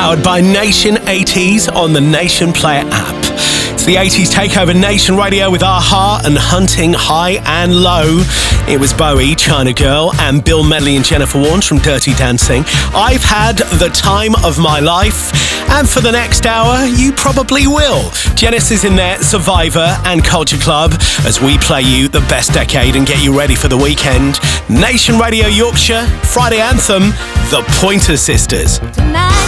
powered by Nation 80s on the Nation Player app. It's the 80s takeover Nation Radio with Aha and Hunting High and Low. It was Bowie, China Girl, and Bill Medley and Jennifer Warnes from Dirty Dancing. I've had the time of my life, and for the next hour, you probably will. Genesis in there, Survivor and Culture Club, as we play you the best decade and get you ready for the weekend. Nation Radio Yorkshire, Friday Anthem, The Pointer Sisters. Tonight.